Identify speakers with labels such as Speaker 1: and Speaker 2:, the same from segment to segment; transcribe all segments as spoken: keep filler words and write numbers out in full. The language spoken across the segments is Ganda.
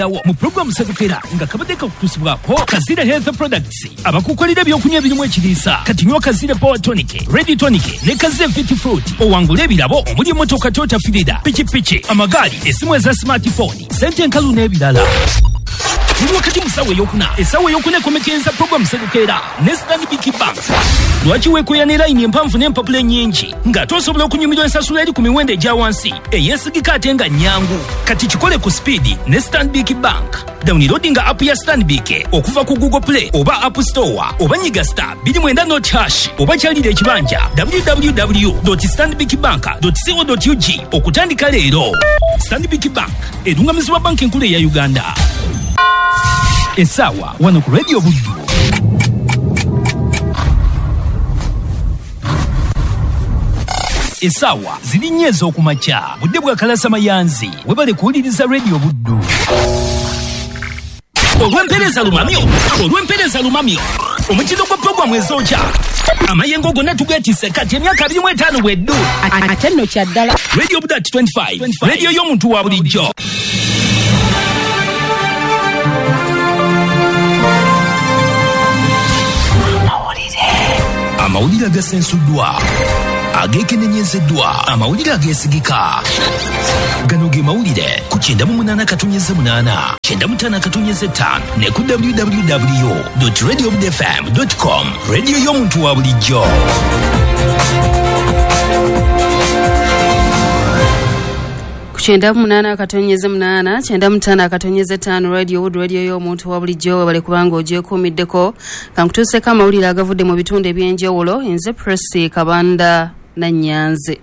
Speaker 1: mu program sedukera nga kabadeka kutusibwako Kazira Health Products abakukolera byokunywa ebirimu ekiriisa kati nywa Kazira Power Tonic, Ready Tonic ne Kazira Fit Fruit owangula ebirabo omuli motoka Toyota Fielder, pikipiki, amagaali, esimu eza smartphone, sente enkalu n'ebirala. Ndi wakati musawe yokuna esawe yokuna komekeza program sedukera ne Stanbic Bank lwaki wekoyanira ine mpamvu n'empapula nyingi nga tosobola okunyumirwa ensasula eri ku miwendo egya wansi eyesigika ate nga nyangu kati kikole ku speed ne Stanbic Bank. Downloading app ya Stanbic okuva ku Google Play oba App Store oba nyiga star two nine not hash oba kyalira ekibanja w w w dot stanbic bank dot co dot u g okutandika leero. Stanbic Bank erungamizibwa banki enkulu ya Uganda. Esawa wano ku Radio Buddu. Esawa ziri nyezo okumacha budde bwa kalasa mayanzi webale kuwuliriza Radio Buddu. Olwempereza lumamyo olwempereza lumamyo omukino gwa programu ezoocha amayengo gonna tugetise kati emyaka abiri mu etaano bweddu
Speaker 2: ate nno kyaddala.
Speaker 1: Radio Buddu at twenty-five radio y'omuntu wa bulijjo. Amawulire agasensuddwa agekenenyezeddwa amawulire agesigika gano ge mawulire ku kyenda mu munaana katonyeze munaana kyenda mu ttaano katonyeze ttaano ne ku w w w dot radio buddu f m dot com radio y'omuntu wa bulijjo.
Speaker 2: Chenda munana akatonyeze munana chenda mutana akatonyeze tano Radio Wood radio y'omuntu wa bulijjo bale kubanga oje kumiddeko kankutuse kama ulira agavudde mu bitunde ebyenjawulo enze Press Kabanda na Nyanze.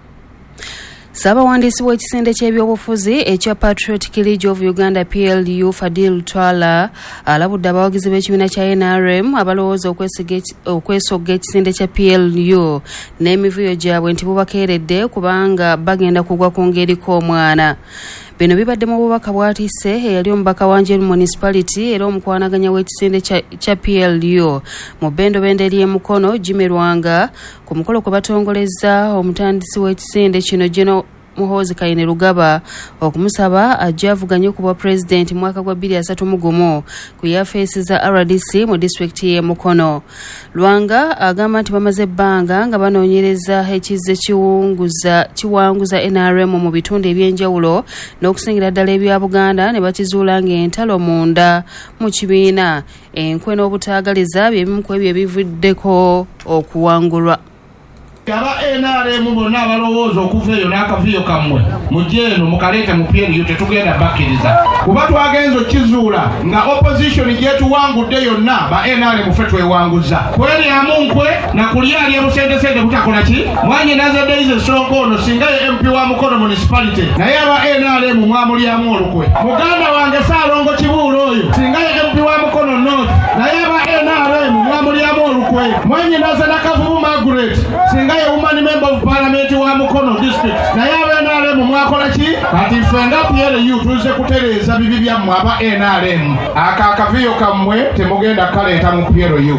Speaker 2: Ssabawandiisi w'ekisinde ky'ebyobufuzi ekya Patriotic League of Uganda P L U Fadil Twala alabudde abawagizi b'ekibiina kya N R M abalowooza okwesogga ekisinde kya P L U n'emivuyo gyabwe nti bubakeeredde kubanga bagenda kugwa ku ngeri k'omwana. Bino bibadde mu bubaka bwatise eyali omubaka wa Njeru Municipality era omukwanaganya w'ekisinde kya P L U mu bendo benderi emukono Jimmy Rwanga ku mukolo kwe batongoleza omutandisi w'ekisinde kino Geno Muhozi Kaine Rugaba okumusaba ajja avuganye ku bwa president mwaka gwa bbiri asatu mu gumu ku yafeesi za R D C mu district ye Mukono. Lwanga agamba nti bamaze ebbanga nga banoonyereza ekizze kiwunguza kiwanguza N R M mu bitundu ebyenjawulo n'okusingira ddala ebya Buganda ne bakizuula ng'entalo munda mu kibiina enkwe n'obutaagaliza bye bimu ku ebyo ebivuddeko okuwangulwa.
Speaker 3: Aba N R M bonna abalowooza okuva eyo n'akaviyo kammwe mujje eno mukaleete mu P L U tetugenda bakkiriza kuba twagenza okkizuula nga opposition gyetuwangudde yonna ba N R M ffe twewanguza kweri amunkwe nakulyali ebusendesende butakola ki mwanye nazadde ize Sonko ono singa ye M P wa Mukono municipality naye aba N R M mwamulyamu olukwe muganda wange Saalongo Kibuulo oyo singa ye M P wa Mukono north naye aba N R M mwamulyamu olukwe mwanye nazadde Kavumu Margaret singa ye woman member of parliament wa Mukono district naye aba N R M mwakola ki kati fenga P L U tuze kutereeza bibi byammwe aba N R M aka akaviyo kammwe temugenda kaleeta mu P L U.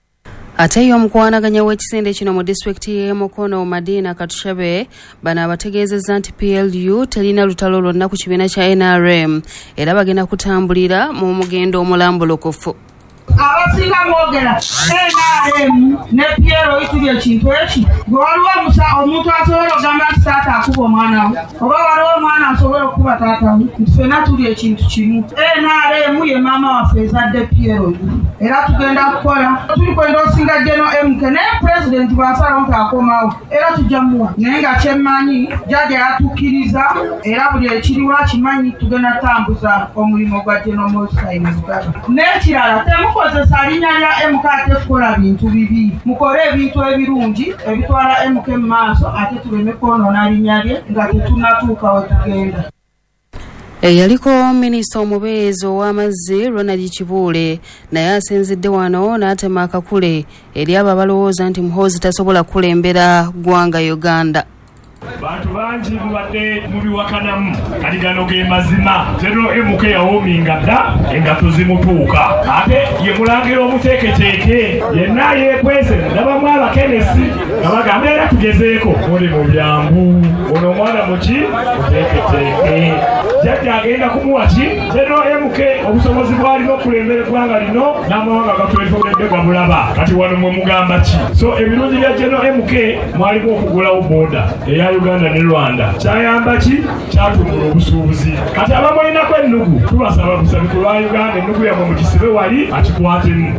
Speaker 2: Ate y'omukwanaganya w'ekisinde kino mu district ye Mukono Madina Katushabe bano abategeezezza nti P L U terina lutalo lwonna ku kibiina kya N R M era bagenda kutambulira mu mugendo omulambulukufu.
Speaker 4: Abasinga mwogera N R M ne P L O ituli ekintu eki gwe waliwo omuntu asobola okugamba nti taata akuba omwana we oba waliwo omwana asobola okuba taata we nti ffenna tuli ekintu kimu. N R M ye maama waffe ezadde P L O era tugenda kukola tuli kwenda osinga Geno M K naye pulezidenti bw'asalawo nti akomawo era tujja muwa naye nga kyemmanyi jjajja yatukkiriza era buli ekiriwo akimanyi tugenda tambuza omulimu gwa Geno Mosaine Rugaba. N'ekirala temukozesa linnya lya M K ate kukola bintu bibi mukole ebintu ebirungi ebitwala M K mu maaso ate tuleme kwonoona linnya lye nga tetunnatuuka we tugenda.
Speaker 2: Eyaliko minisita omubeezi ow'amazzi Ronald Kibuule naye asinzidde wano n'atema akakule eri abo abalowooza nti Muhoozi tasobola kulembera ggwanga Uganda.
Speaker 5: bantu bangi mubadde mubiwakanamu kati gano ge mazima zero M K yawominga dda engato zimutuuka ate ye mulangira omuteeketeeke yenna yeekwese ndabamu abakenesi nga bagamba era tugezeeko muli mu byangu ono omwana muki muteeketeeke jjajja agenda kumuwa ki zero M K obusobozi bwalina okulembera eggwanga lino n'amawanga gatwetoolodde gabulaba kati wano mwe mugamba ki so ebirungi bya General M K mwalimu okugulawo booda eya Uganda ne Rwanda kyayamba ki kyatumbula obusuubuzi kati abamulinako ennugu tubasaba busabiku lwa Uganda ennugu yammwe mugisibe wali akikwatemu.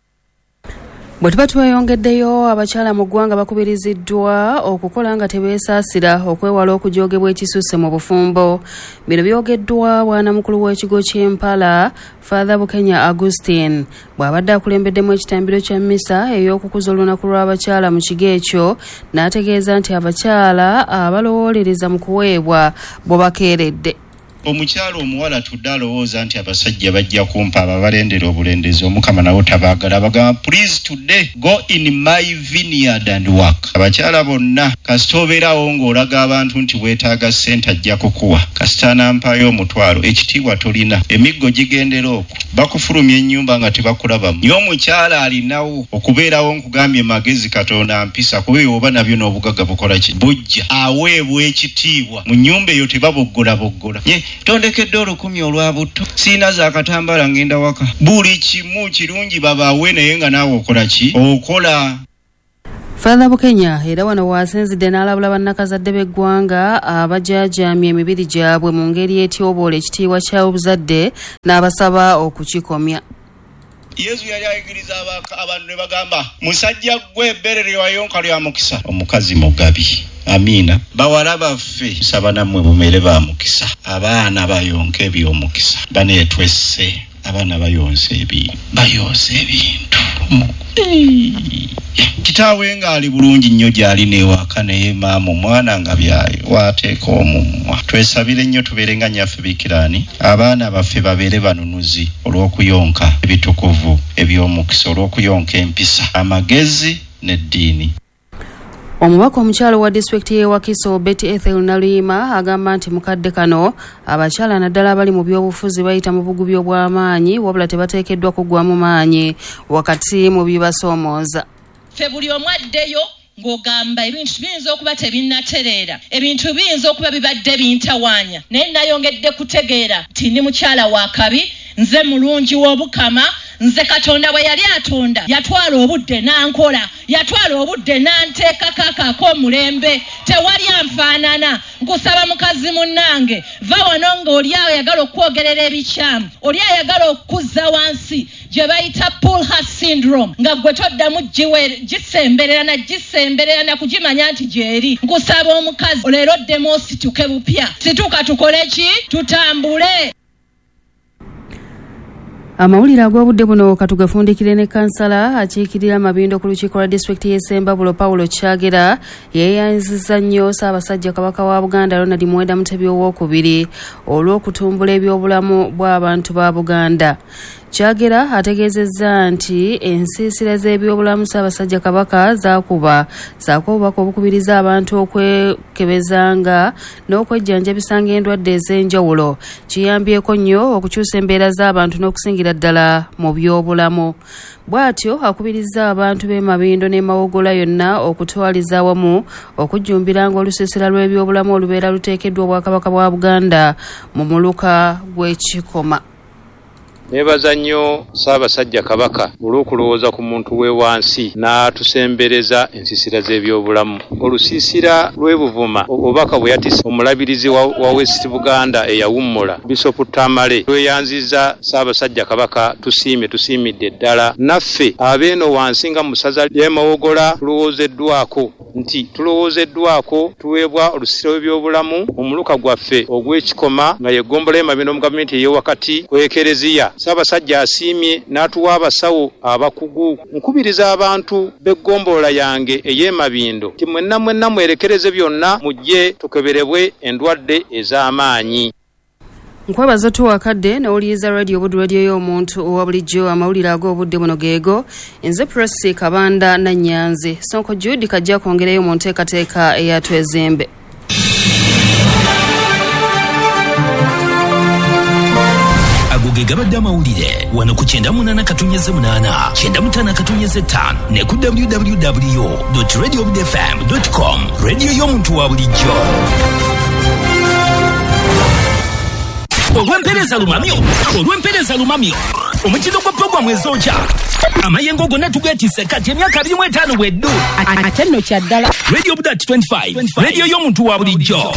Speaker 2: Bwe tuba tweyongeddeyo abakyala mu ggwanga bakubiriziddwa okukola nga tebeesaasira okwewala okujoogebwa ekisusse mu bufumbo. Bino byogeddwa bwanamukulu w'ekigo ky'Empala Father Bukenya Augustine bw'abadde akulembeddemu ekitambiro kya mmisa ey'okukuza olunaku lw'abakyala mu kigo ekyo n'ategeeza nti abakyala abalowolereza mu kuweebwa bo bakeeredde.
Speaker 6: Omukyalo omuwala tudde alowooza nti abasajja bajja kumpa ababalendera obulendezi omukama nawo tabaagala bagamba please today go in my vineyard and work. Abakyala bonna kasita obeerawo ng'olaga abantu nti weetaaga ssente ajja kukuwa kasita anampaayo omutwalo ekitiibwa tolina emiggo gigendera okwo bakufulumya ennyumba nga tebakulabamu naye omukyala alinawo okubeerawo nkugambye magezi Katonda mpisa kuba oba nabyo n'obugagga bukola ki bujja aweebwa ekitiibwa mu nnyumba eyo tebaboggola boggola tondekedde olukumi olwa butto siina za katambala ngenda waka buli kimu kirungi babaawe naye nga naawe okola ki okola.
Speaker 2: Father Bukenya era wano wasinzidde n'alabula bannakazadde b'eggwanga abajaajamya emibiri gyabwe mu ngeri etyoboola ekitiibwa ky'obuzadde n'abasaba okukikomya.
Speaker 6: Yesu yali ayigiriza abantu ne bagamba musajja gwe ebbere lyewayonka lya mukisa omukazi mugabi. Amina. Bawala baffe saba nammwe bumere ba mukisa abaana bayonka eby'omukisa baneetwesse abaana bayonsa ebintu bayonsa ebintu kitaawe nga ali bulungi nnyo gy'ali n'ewaka naye maama omwana nga byayo waateeka omumwa. Twesabire nnyo tubeere nga nnyaffe Bikiraani abaana baffe babeere banunuzi olw'okuyonka ebitukuvu eby'omukisa olw'okuyonka empisa amagezi n'eddiini.
Speaker 2: Omubaka omukyalo wa disitulikiti y'e Wakiso Betty Ethel Naluyima agamba nti mukadde kano abakyala naddala abali mu byobufuzi bayita mu bugubi obw'amaanyi wabula tebateekeddwa kuggwamu maanyi wakati mu bibasoomooza.
Speaker 7: Ffe buli omu addeyo ng'ogamba ebintu biyinza okuba tebinnatereera ebintu biyinza okuba bibadde bintawaanya naye nayongedde kutegeera nti ndi mukyala wa kabi nze mulungi w'obukama nze Katonda bwe yali atonda yatwala obudde n'ankola yatwala obudde n'anteekako akaako omulembe tewali anfaanana. Nkusaba mukazi munnange va wano ng'oli ayagala okwogerera ebikyamu oli ayagala okukuzza wansi gye bayita pull her syndrome nga gwe toddamu gisemberera na gisemberera na kugimanya nti gyeri. Nkusaba omukazi leero ddemu osituke bupya situka tukole ki tutambule.
Speaker 2: Amawulire ag'obudde buno katugafundikire ne kansala akiikirira amabindo ku lukiiko lwa disitulikiti y'e Ssembabule Paulo Kyagera yeeyanzizza nnyo Ssaabasajja Kabaka wa Buganda Ronald Muwenda Mutebi owookubiri olw'okutumbula ebyobulamu bw'abantu ba Buganda. Kyagera ategeezezza nti ensiisira z'ebyobulamu Ssaabasajja Kabaka zaakuba zaako obubaka obukubiriza abantu okwekebezanga n'okwejjanjabisanga endwadde ez'enjawulo kiyambyeko nnyo okukyusa embeera z'abantu n'okusingira ddala mu byobulamu. Bw'atyo akubirizza abantu b'e Mabindo ne Mawogola yonna okutwaliza awamu okujjumbiranga olusiisira lw'ebyobulamu olubeera luteekeddwa Obwakabaka bwa Buganda mu muluka gw'ekikoma.
Speaker 8: Nebaza nnyo Ssaabasajja Kabaka olw'okulowooza ku muntu we wansi n'atusembereza ensisira z'ebyobulamu. Olusiisira lw'e Buvuma obubaka bwe yatisa omulabirizi wa, wa West Buganda eyawummula Bishop Tamale tweyanziza Ssaabasajja Kabaka tusiime tusiimidde ddala. Naffe abeeno wansi nga mu ssaza ly'e Mawogola tulowoozeddwako nti tulowoozeddwako tuweebwa olusiisira lw'ebyobulamu omuluka gwaffe ogw'ekikoma nga ye Ggombolola y'e Mabindo mu gavumenti ey'owakati kw'ekereziya. Ssaabasajja asiimye n'atuwa abasawo abakugu. Nkubiriza abantu b'eggombolola yange ey'e Mabindo ti mwenna mwenna mwerekereze byonna mujje tukeberebwe endwadde ez'amaanyi.
Speaker 2: Nkwebaza tuwakadde n'owuliriza radio Buddu radio y'omuntu owa bulijjo amawulire ag'obudde buno geego nze Presi Kabanda na Nyanzi Sonko Jude kajja kwongereyo mu nteekateeka eyatwezimbe.
Speaker 1: ago ge gabadde amawulire wano ku kyenda munana katonnyeze munana kyenda mutaano katonnyeze ttaano ne ku w w w dot radio obud f m dot com rediyo y'omuntu wa bulijjo. olw'empeereza lumamyo olw'empeereza lumamyo omukino gwa pogwamu ezokya amayengo gonna tugeetisse kati emyaka abiri mu etaano bweddu
Speaker 9: ate nno kyaddala
Speaker 1: radio obud at twenty-five rediyo y'omuntu wa bulijjo.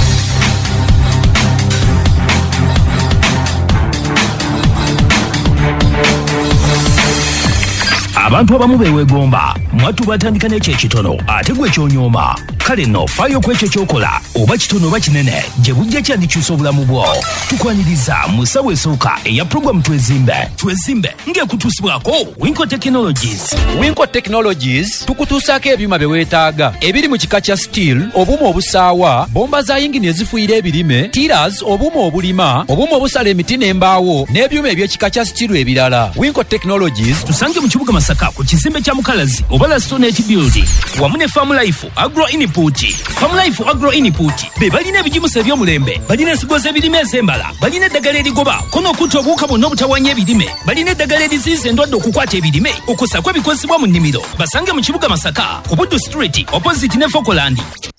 Speaker 1: abantu abamu beewegomba mwattu batandika n'ekyo ekitono ate gwe kyonyooma. kale nno faayo ku ekyo ky'okola oba kitono oba kinene gye bujja kyandikyusa obulamu bwo. tukwaniriza mu ssaawa esooka eya puroguramu twezimbe twezimbe ng'ekutuusibwako Winco Technologies.
Speaker 10: Winco Technologies tukutuusaako ebyuma bye weetaaga ebiri mu kika kya steel, obuuma obusaawa, bomba za yingini ezifuuyira ebirime, tiras, obuuma obulima, obuuma obusala emiti n'embaawo n'ebyuma eby'ekika kya steel ebirala. Winco Technologies
Speaker 1: tusange mu kibuga Masaka ku kizimbe kya Mukalazi oba Stonehenge Building wamu ne Farm Life Agro Input. Farm Life Agro Input be balina ebijimusa eby'omulembe, balina ensigo z'ebirime ez'embala, balina eddagala erigoba kono okutta obuwuka bwonna obutawanya ebirime, balina eddagala eriziyiza endwadde okukwata ebirime okusaako ebikozesebwa mu nnimiro. basange mu kibuga Masaka ku Buddu Street opposite ne Fokoland.